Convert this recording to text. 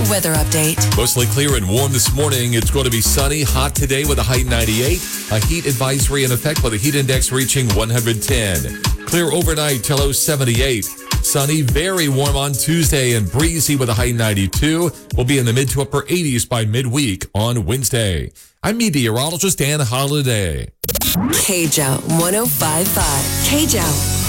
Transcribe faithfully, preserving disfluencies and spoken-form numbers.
weather update. Mostly clear and warm this morning. It's going to be sunny, hot today with a high ninety-eight. A heat advisory in effect with a heat index reaching one hundred ten. Clear overnight till low seventy-eight. Sunny, very warm on Tuesday and breezy with a high ninety-two. We'll be in the mid to upper eighties by midweek on Wednesday. I'm meteorologist Dan Holiday. K J O one oh five point five. K J O.